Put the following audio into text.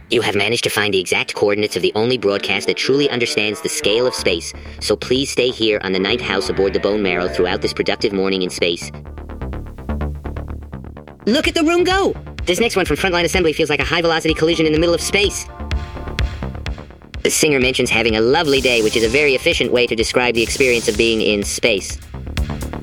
You have managed to find the exact coordinates of the only broadcast that truly understands the scale of space, so please stay here on the ninth house aboard the Bone Marrow throughout this productive morning in space. Look at the room go! This next one from Frontline Assembly feels like a high-velocity collision in the middle of space. The singer mentions having a lovely day, which is a very efficient way to describe the experience of being in space.